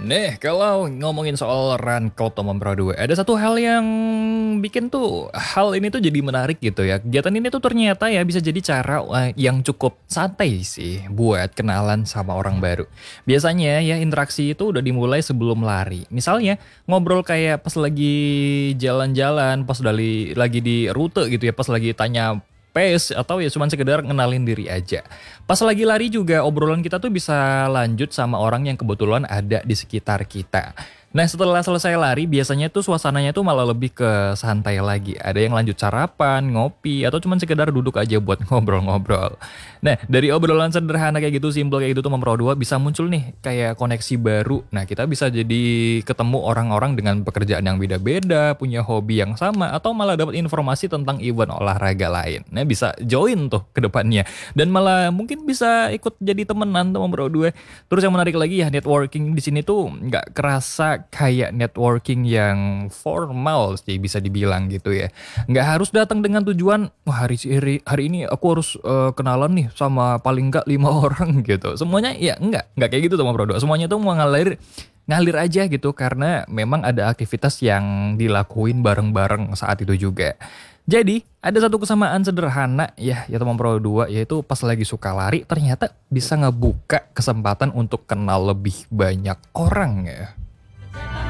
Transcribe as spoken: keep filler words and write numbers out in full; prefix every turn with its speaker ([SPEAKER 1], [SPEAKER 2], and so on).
[SPEAKER 1] Nih, kalau ngomongin soal Run Cloud Tomon Pro dua, ada satu hal yang bikin tuh hal ini tuh jadi menarik gitu ya. Kegiatan ini tuh ternyata ya bisa jadi cara eh, yang cukup santai sih buat kenalan sama orang baru. Biasanya ya interaksi itu udah dimulai sebelum lari. Misalnya ngobrol kayak pas lagi jalan-jalan, pas dari lagi di rute gitu ya, pas lagi tanya pace atau ya cuman sekedar ngenalin diri aja. Pas lagi lari juga obrolan kita tuh bisa lanjut sama orang yang kebetulan ada di sekitar kita. Nah setelah selesai lari biasanya tuh suasananya tuh malah lebih ke santai lagi. Ada yang lanjut sarapan, ngopi, atau cuman sekedar duduk aja buat ngobrol-ngobrol. Nah dari obrolan sederhana kayak gitu, simple kayak gitu tuh Pro dua bisa muncul nih kayak koneksi baru. Nah kita bisa jadi ketemu orang-orang dengan pekerjaan yang beda-beda, punya hobi yang sama, atau malah dapat informasi tentang event olahraga lain. Nah bisa join tuh ke depannya. Dan malah mungkin bisa ikut jadi temenan sama Bro dua. Terus yang menarik lagi ya networking di sini tuh nggak kerasa kayak networking yang formal sih bisa dibilang gitu ya. Nggak harus datang dengan tujuan wah hari hari, hari ini aku harus uh, kenalan nih sama paling nggak lima orang gitu. Semuanya ya nggak nggak kayak gitu sama Bro dua. Semuanya tuh mau ngalir ngalir aja gitu karena memang ada aktivitas yang dilakuin bareng-bareng saat itu juga. Jadi, ada satu kesamaan sederhana ya, ya teman Pro dua, yaitu pas lagi suka lari, ternyata bisa ngebuka kesempatan untuk kenal lebih banyak orang ya.